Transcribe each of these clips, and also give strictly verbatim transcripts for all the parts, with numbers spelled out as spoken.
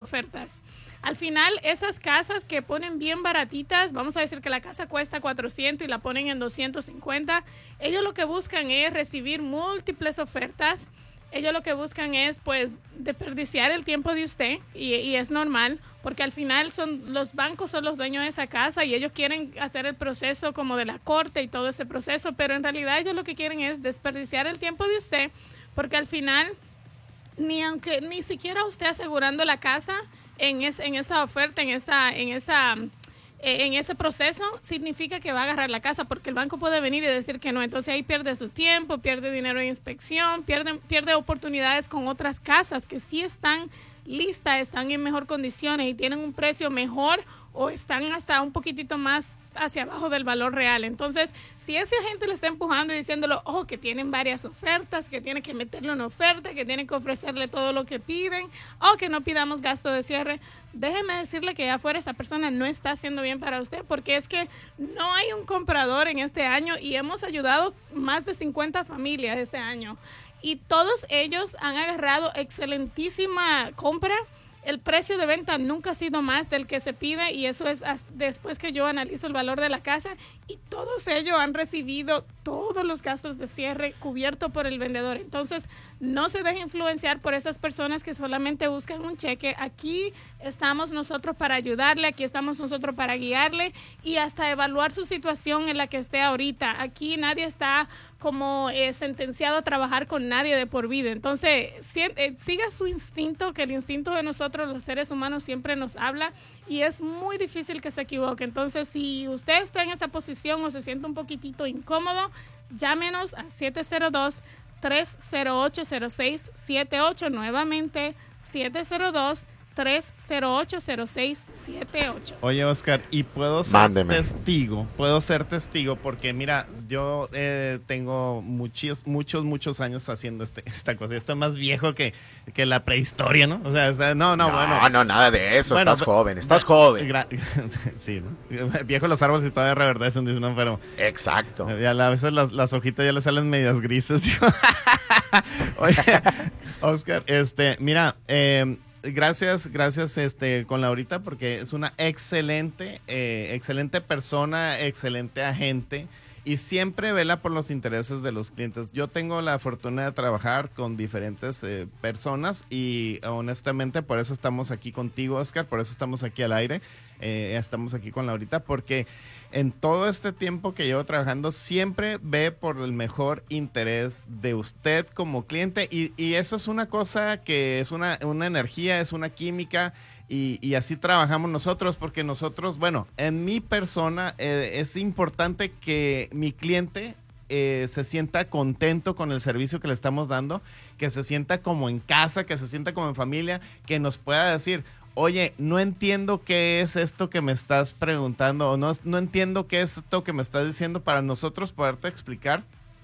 ofertas. Al final, esas casas que ponen bien baratitas, vamos a decir que la casa cuesta cuatrocientos y la ponen en doscientos cincuenta, ellos lo que buscan es recibir múltiples ofertas. Ellos lo que buscan es, pues, desperdiciar el tiempo de usted y, y es normal porque al final son los bancos son los dueños de esa casa y ellos quieren hacer el proceso como de la corte y todo ese proceso, pero en realidad ellos lo que quieren es desperdiciar el tiempo de usted porque al final ni aunque ni siquiera usted asegurando la casa en, es, en esa oferta, en esa en esa en ese proceso significa que va a agarrar la casa porque el banco puede venir y decir que no, entonces ahí pierde su tiempo, pierde dinero en inspección, pierde, pierde oportunidades con otras casas que sí están listas, están en mejor condiciones y tienen un precio mejor o están hasta un poquitito más hacia abajo del valor real. Entonces, si esa gente le está empujando y diciéndolo, oh, que tienen varias ofertas, que tiene que meterle una oferta, que tiene que ofrecerle todo lo que piden, o que no pidamos gasto de cierre, déjeme decirle que allá afuera esa persona no está haciendo bien para usted, porque es que no hay un comprador en este año y hemos ayudado más de cincuenta familias este año. Y todos ellos han agarrado excelentísima compra. El precio de venta nunca ha sido más del que se pide y eso es después que yo analizo el valor de la casa y todos ellos han recibido todos los gastos de cierre cubiertos por el vendedor. Entonces, no se deje influenciar por esas personas que solamente buscan un cheque. Aquí estamos nosotros para ayudarle, aquí estamos nosotros para guiarle y hasta evaluar su situación en la que esté ahorita. Aquí nadie está como eh, sentenciado a trabajar con nadie de por vida. Entonces, si, eh, siga su instinto, que el instinto de nosotros los seres humanos siempre nos habla y es muy difícil que se equivoque. Entonces, si usted está en esa posición o se siente un poquitito incómodo, llámenos al siete cero dos, tres cero ocho, cero seis siete ocho, nuevamente siete cero dos, tres cero ocho, cero seis siete ocho. Oye, Oscar, y puedo ser Mándeme. testigo, puedo ser testigo porque mira, yo eh, tengo muchos, muchos, muchos años haciendo este, esta cosa. Estoy más viejo que, que la prehistoria, ¿no? O sea, está, no, no, No, bueno. no, nada de eso. Bueno, estás joven, estás joven. Gra- sí, ¿no? Viejo los árboles y todavía reverdecen, dicen, no, pero Exacto. ya a veces las, las hojitas ya le salen medias grises. Oye, Oscar, este, mira, eh, gracias, gracias, este, con Laurita, porque es una excelente, eh, excelente persona, excelente agente y siempre vela por los intereses de los clientes. Yo tengo la fortuna de trabajar con diferentes eh, personas y honestamente por eso estamos aquí contigo, Oscar, por eso estamos aquí al aire, eh, estamos aquí con Laurita, porque en todo este tiempo que llevo trabajando, siempre ve por el mejor interés de usted como cliente y, y eso es una cosa que es una, una energía, es una química y, y así trabajamos nosotros porque nosotros, bueno, en mi persona eh, es importante que mi cliente eh, se sienta contento con el servicio que le estamos dando, que se sienta como en casa, que se sienta como en familia, que nos pueda decir, oye, no entiendo qué es esto que me estás preguntando o no, no entiendo qué es esto que me estás diciendo para nosotros poderte explicar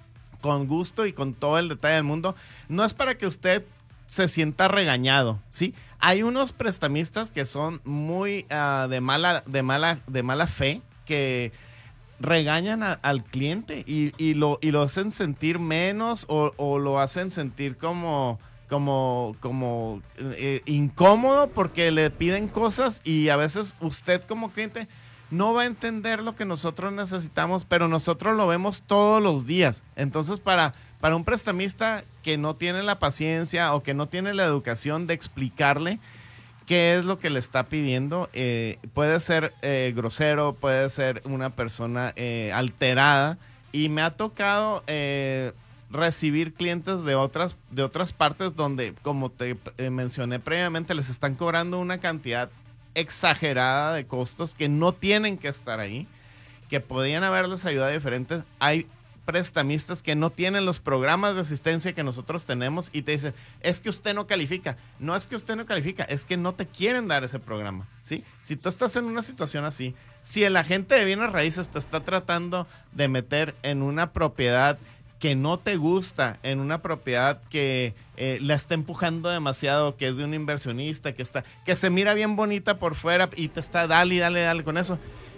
con gusto y con todo el detalle del mundo. No es para que usted se sienta regañado, ¿sí? Hay unos prestamistas que son muy uh, de mala, de mala, de mala fe que regañan a, al cliente y, y, lo, y lo hacen sentir menos o, o lo hacen sentir como... como, como eh, incómodo porque le piden cosas y a veces usted como cliente no va a entender lo que nosotros necesitamos, pero nosotros lo vemos todos los días. Entonces, para, para un prestamista que no tiene la paciencia o que no tiene la educación de explicarle qué es lo que le está pidiendo, eh, puede ser eh, grosero, puede ser una persona eh, alterada y me ha tocado... Eh, recibir clientes de otras de otras partes donde, como te eh, mencioné previamente, les están cobrando una cantidad exagerada de costos que no tienen que estar ahí, que podían haberles ayudado diferentes. Hay prestamistas que no tienen los programas de asistencia que nosotros tenemos y te dicen, es que usted no califica. No es que usted no califica, es que no te quieren dar ese programa, ¿sí? Si tú estás en una situación así, si el agente de bienes raíces te está tratando de meter en una propiedad que no te gusta, en una propiedad que eh, la está empujando demasiado, que es de un inversionista, que está, que se mira bien bonita por fuera y te está dale, dale, dale con eso.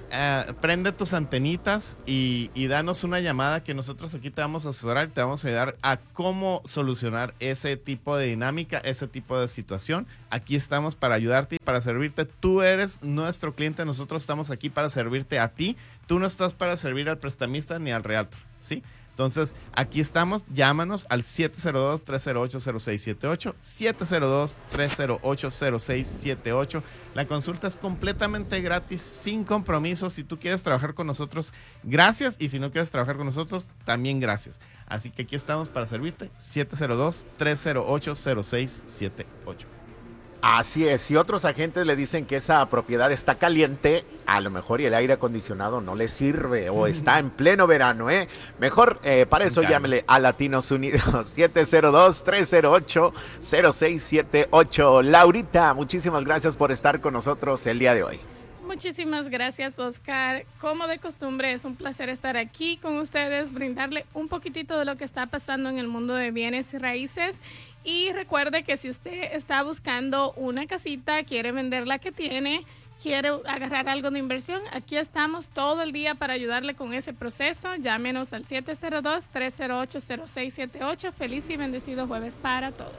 uh, prende tus antenitas y, y danos una llamada que nosotros aquí te vamos a asesorar, te vamos a ayudar a cómo solucionar ese tipo de dinámica, ese tipo de situación. Aquí estamos para ayudarte y para servirte. Tú eres nuestro cliente, nosotros estamos aquí para servirte a ti. Tú no estás para servir al prestamista ni al realtor, ¿sí? Entonces, aquí estamos, llámanos al siete cero dos, tres cero ocho, cero seis siete ocho, siete cero dos, tres cero ocho, cero seis siete ocho. La consulta es completamente gratis, sin compromiso. Si tú quieres trabajar con nosotros, gracias. Y si no quieres trabajar con nosotros, también gracias. Así que aquí estamos para servirte, siete cero dos, tres cero ocho, cero seis siete ocho. Así es, si otros agentes le dicen que esa propiedad está caliente, a lo mejor y el aire acondicionado no le sirve o está en pleno verano, ¿eh? Mejor, eh, para eso Claro. llámele a Latinos Unidos, siete cero dos, tres cero ocho, cero seis siete ocho. Laurita, muchísimas gracias por estar con nosotros el día de hoy. Muchísimas gracias, Oscar. Como de costumbre, es un placer estar aquí con ustedes, brindarle un poquitito de lo que está pasando en el mundo de bienes y raíces. Y recuerde que si usted está buscando una casita, quiere vender la que tiene, quiere agarrar algo de inversión, aquí estamos todo el día para ayudarle con ese proceso. Llámenos al siete cero dos, tres cero ocho, cero seis siete ocho. Feliz y bendecido jueves para todos.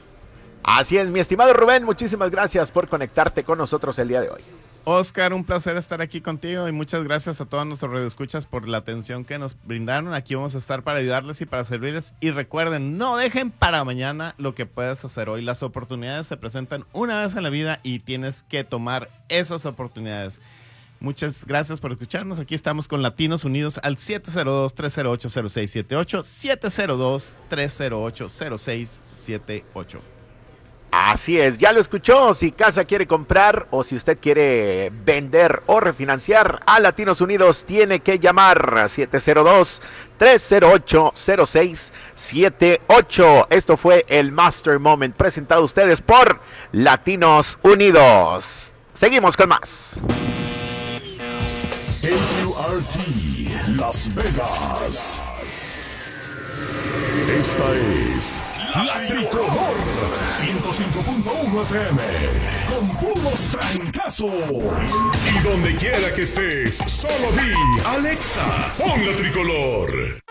Así es, mi estimado Rubén, muchísimas gracias por conectarte con nosotros el día de hoy. Oscar, un placer estar aquí contigo y muchas gracias a todos nuestros radioescuchas por la atención que nos brindaron. Aquí vamos a estar para ayudarles y para servirles. Y recuerden, no dejen para mañana lo que puedes hacer hoy. Las oportunidades se presentan una vez en la vida y tienes que tomar esas oportunidades. Muchas gracias por escucharnos. Aquí estamos con Latinos Unidos al siete cero dos, tres cero ocho, cero seis siete ocho, siete cero dos, tres cero ocho, cero seis siete ocho. Así es, ya lo escuchó. Si casa quiere comprar o si usted quiere vender o refinanciar, a Latinos Unidos tiene que llamar siete cero dos, tres cero ocho, cero seis siete ocho. Esto fue el Master Moment presentado a ustedes por Latinos Unidos. Seguimos con más. K Q R T Las Vegas. Esta es La Tricolor ciento cinco punto uno F M con puros trancazos. Y donde quiera que estés, solo di Alexa, pon La Tricolor.